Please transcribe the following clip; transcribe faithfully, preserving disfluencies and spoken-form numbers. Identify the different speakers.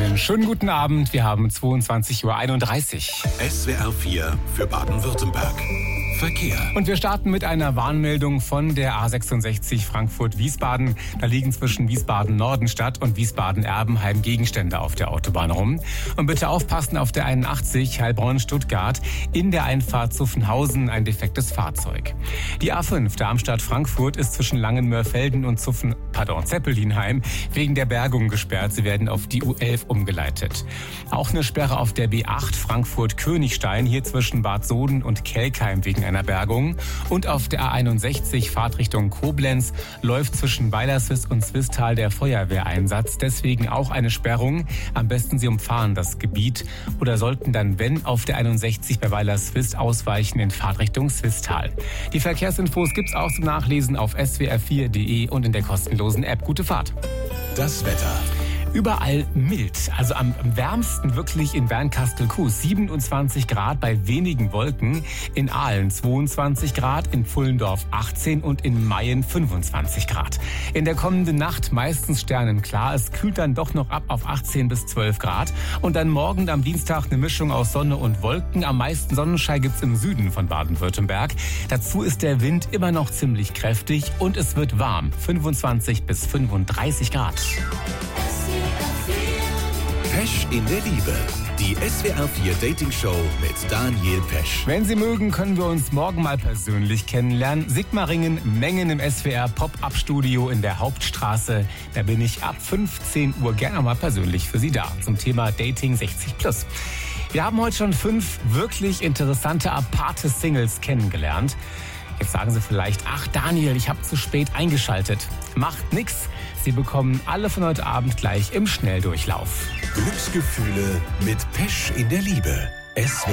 Speaker 1: Einen schönen guten Abend. Wir haben zweiundzwanzig Uhr einunddreißig.
Speaker 2: S W R vier für Baden-Württemberg. Verkehr.
Speaker 1: Und wir starten mit einer Warnmeldung von der A sechsundsechzig Frankfurt-Wiesbaden. Da liegen zwischen Wiesbaden-Nordenstadt und Wiesbaden-Erbenheim Gegenstände auf der Autobahn rum. Und bitte aufpassen auf der einundachtzig Heilbronn-Stuttgart. In der Einfahrt Zuffenhausen ein defektes Fahrzeug. Die A fünf Darmstadt-Frankfurt ist zwischen Langenmörfelden und Zuffen, pardon, Zeppelinheim wegen der Bergung gesperrt. Sie werden auf die U elf umgeleitet. Auch eine Sperre auf der B acht Frankfurt-Königstein, hier zwischen Bad Soden und Kelkheim wegen einer Bergung. Und auf der A einundsechzig Fahrtrichtung Koblenz läuft zwischen Weilerswist und Swisttal der Feuerwehreinsatz. Deswegen auch eine Sperrung. Am besten Sie umfahren das Gebiet oder sollten dann, wenn, auf der einundsechzig bei Weilerswist ausweichen in Fahrtrichtung Swisttal. Die Verkehrsinfos gibt's auch zum Nachlesen auf s w r vier punkt d e und in der kostenlosen App. Gute Fahrt.
Speaker 2: Das Wetter.
Speaker 1: Überall mild, also am, am wärmsten wirklich in Bernkastel-Kues, siebenundzwanzig Grad bei wenigen Wolken, in Aalen zweiundzwanzig Grad, in Pfullendorf achtzehn und in Mayen fünfundzwanzig Grad. In der kommenden Nacht meistens sternenklar, es kühlt dann doch noch ab auf achtzehn bis zwölf Grad und dann morgen am Dienstag eine Mischung aus Sonne und Wolken. Am meisten Sonnenschein gibt's im Süden von Baden-Württemberg. Dazu ist der Wind immer noch ziemlich kräftig und es wird warm, fünfundzwanzig bis fünfunddreißig Grad.
Speaker 2: Pesch in der Liebe. Die S W R vier Dating Show mit Daniel Pesch.
Speaker 1: Wenn Sie mögen, können wir uns morgen mal persönlich kennenlernen. Sigmaringen, Mengen im S W R Pop-Up-Studio in der Hauptstraße. Da bin ich ab fünfzehn Uhr gerne mal persönlich für Sie da zum Thema Dating sechzig plus. Wir haben heute schon fünf wirklich interessante aparte Singles kennengelernt. Jetzt sagen Sie vielleicht, ach Daniel, ich habe zu spät eingeschaltet. Macht nix. Sie bekommen alle von heute Abend gleich im Schnelldurchlauf.
Speaker 2: Glücksgefühle mit Pesch in der Liebe. S W R